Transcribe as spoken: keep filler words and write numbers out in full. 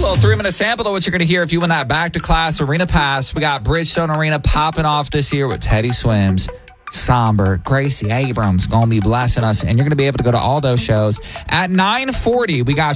little three-minute sample of what you're going to hear if you win that back-to-class arena pass. We got Bridgestone Arena popping off this year with Teddy Swims, Somber, Gracie Abrams going to be blessing us, and you're going to be able to go to all those shows. At nine forty, we got